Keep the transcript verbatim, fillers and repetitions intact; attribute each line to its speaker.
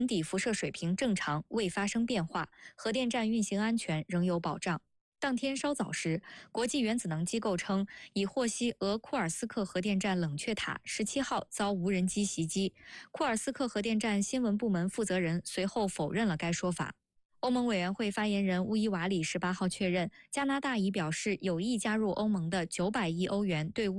Speaker 1: 底辐射水平正常，未发生变化，核电站运行安全仍有保障。当天稍早时，国际原子能机构称已获悉俄库尔斯克核电站冷却塔十七号遭无人机袭击。库尔斯克核电站新闻部门负责人随后否认了该说法。欧盟委员会发言人乌伊瓦里十八号确认，加拿大已表示有意加入欧盟的九百亿欧元对乌